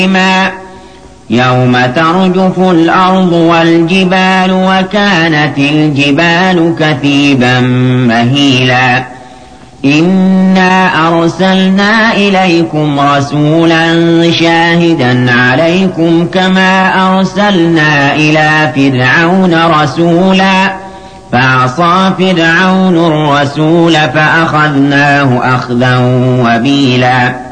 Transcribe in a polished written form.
يوم ترجف الأرض والجبال وكانت الجبال كثيبا مهيلا إنا أرسلنا إليكم رسولا شاهدا عليكم كما أرسلنا إلى فرعون رسولا فعصى فرعون الرسول فأخذناه أخذا وبيلا